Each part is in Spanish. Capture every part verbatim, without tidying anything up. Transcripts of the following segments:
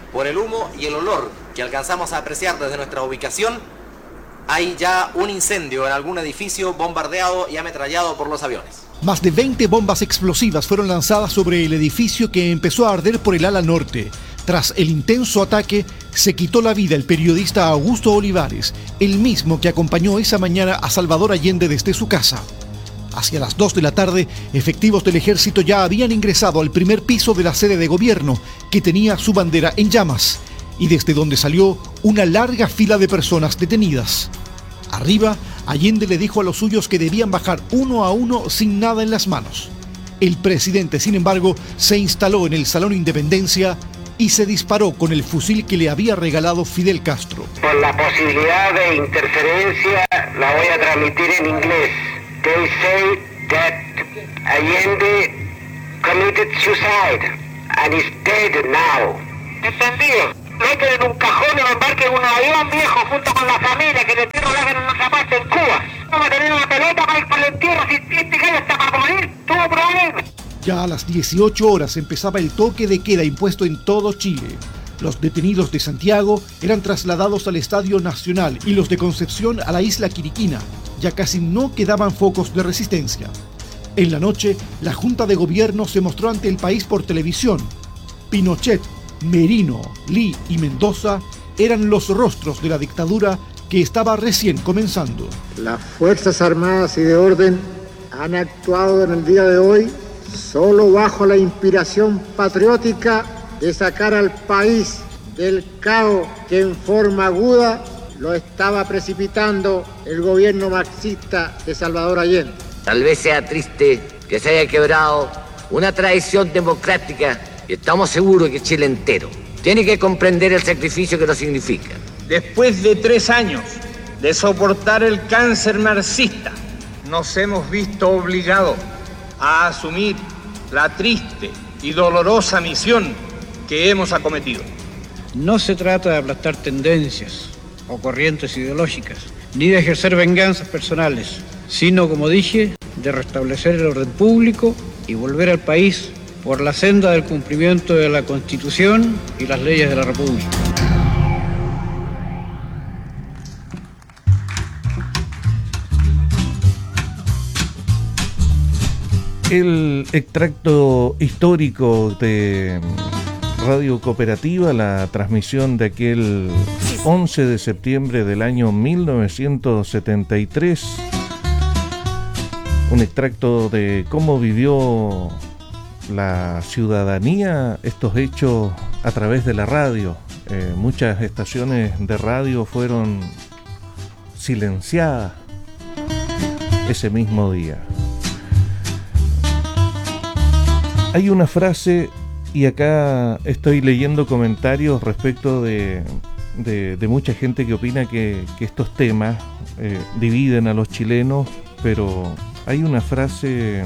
Por el humo y el olor que alcanzamos a apreciar desde nuestra ubicación, hay ya un incendio en algún edificio bombardeado y ametrallado por los aviones. Más de veinte bombas explosivas fueron lanzadas sobre el edificio que empezó a arder por el ala norte. Tras el intenso ataque, se quitó la vida el periodista Augusto Olivares, el mismo que acompañó esa mañana a Salvador Allende desde su casa. Hacia las dos de la tarde, efectivos del ejército ya habían ingresado al primer piso de la sede de gobierno, que tenía su bandera en llamas, y desde donde salió una larga fila de personas detenidas. Arriba, Allende le dijo a los suyos que debían bajar uno a uno sin nada en las manos. El presidente, sin embargo, se instaló en el Salón Independencia y se disparó con el fusil que le había regalado Fidel Castro. Por la posibilidad de interferencia, la voy a transmitir en inglés. They say that Allende committed suicide and is dead now. ¿Entendido? Meten en un cajón y lo embarquen en un avión viejo junto con la familia, que el entierro lo hagan en otra parte, en Cuba. Vamos a tener una pelota para ir para el entierro, si este gallo está para morir, tuvo problemas. Ya a las dieciocho horas empezaba el toque de queda impuesto en todo Chile. Los detenidos de Santiago eran trasladados al Estadio Nacional y los de Concepción a la isla Quiriquina. Ya casi no quedaban focos de resistencia. En la noche, la Junta de Gobierno se mostró ante el país por televisión. Pinochet, Merino, Lee y Mendoza eran los rostros de la dictadura que estaba recién comenzando. Las Fuerzas Armadas y de Orden han actuado en el día de hoy solo bajo la inspiración patriótica de sacar al país del caos que en forma aguda lo estaba precipitando el gobierno marxista de Salvador Allende. Tal vez sea triste que se haya quebrado una tradición democrática y estamos seguros que Chile entero tiene que comprender el sacrificio que lo significa. Después de tres años de soportar el cáncer marxista, nos hemos visto obligados a asumir la triste y dolorosa misión que hemos acometido. No se trata de aplastar tendencias o corrientes ideológicas, ni de ejercer venganzas personales, sino, como dije, de restablecer el orden público y volver al país por la senda del cumplimiento de la Constitución y las leyes de la República. El extracto histórico de Radio Cooperativa, la transmisión de aquel once de septiembre del año mil novecientos setenta y tres, un extracto de cómo vivió la ciudadanía estos hechos a través de la radio. Eh, muchas estaciones de radio fueron silenciadas ese mismo día. Hay una frase, y acá estoy leyendo comentarios respecto de, de, de mucha gente que opina que, que estos temas eh, dividen a los chilenos, pero hay una frase,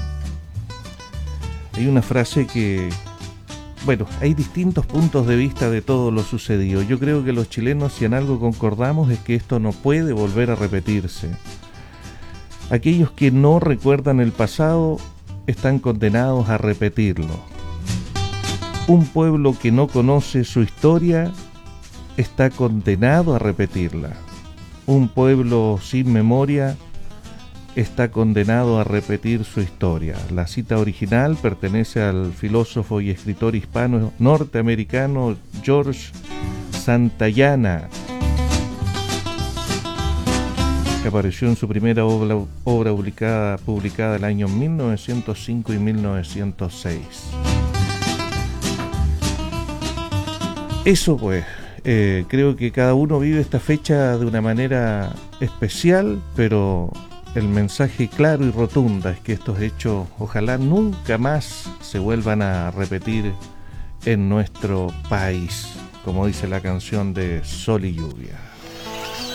hay una frase que, bueno, hay distintos puntos de vista de todo lo sucedido. Yo creo que los chilenos, si en algo concordamos, es que esto no puede volver a repetirse. Aquellos que no recuerdan el pasado están condenados a repetirlo. Un pueblo que no conoce su historia está condenado a repetirla. Un pueblo sin memoria está condenado a repetir su historia. La cita original pertenece al filósofo y escritor hispano norteamericano George Santayana, que apareció en su primera obra, obra publicada, publicada el año mil novecientos cinco y mil novecientos seis. Eso pues, eh, creo que cada uno vive esta fecha de una manera especial, pero el mensaje claro y rotundo es que estos hechos ojalá nunca más se vuelvan a repetir en nuestro país, como dice la canción de Sol y Lluvia.